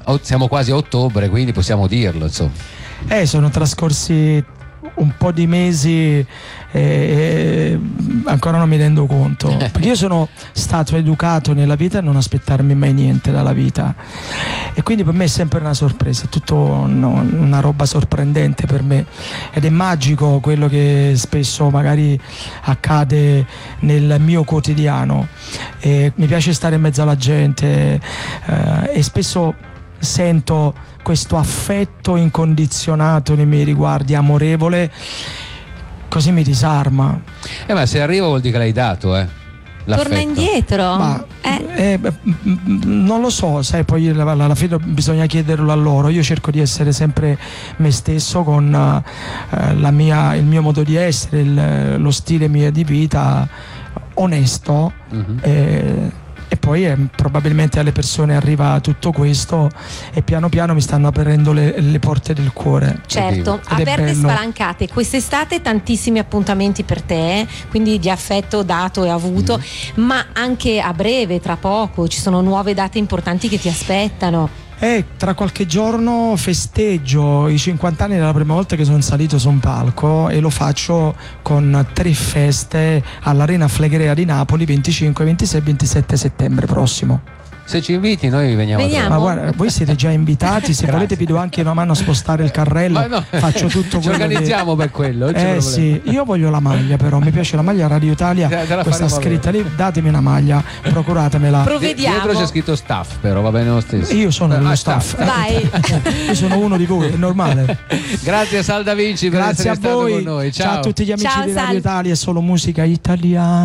siamo quasi a ottobre, quindi possiamo dirlo, insomma. Sono trascorsi un po' di mesi e ancora non mi rendo conto, perché io sono stato educato nella vita a non aspettarmi mai niente dalla vita, e quindi per me è sempre una sorpresa, è tutto una roba sorprendente per me, ed è magico quello che spesso magari accade nel mio quotidiano. Mi piace stare in mezzo alla gente, e spesso sento questo affetto incondizionato nei miei riguardi, amorevole, così mi disarma. Ma se arriva vuol dire che l'hai dato, l'affetto. Torna indietro. Ma non lo so, sai, poi alla fine bisogna chiederlo a loro. Io cerco di essere sempre me stesso con il mio modo di essere, lo stile mio di vita, onesto. E poi probabilmente alle persone arriva tutto questo, e piano piano mi stanno aprendo le porte del cuore. Certo, aperte e spalancate. Quest'estate tantissimi appuntamenti per te, quindi di affetto dato e avuto, ma anche a breve, tra poco, ci sono nuove date importanti che ti aspettano. Tra qualche giorno festeggio i 50 anni della prima volta che sono salito su un palco, e lo faccio con 3 feste all'Arena Flegrea di Napoli, 25, 26 e 27 settembre prossimo. Se ci inviti noi veniamo. Ma guarda, voi siete già invitati, se volete vi do anche una mano a spostare il carrello. No, faccio tutto ci organizziamo per quello. Sì, io voglio la maglia, però mi piace la maglia Radio Italia, questa scritta lì, datemi una maglia, procuratemela. Provvediamo. Dietro c'è scritto staff, però va bene lo stesso. Io sono lo staff. Vai. Io sono uno di voi, è normale. Grazie a Sal Da Vinci per essere stato con noi. Ciao a tutti gli amici Ciao, di Sal. Radio Italia, è solo musica italiana.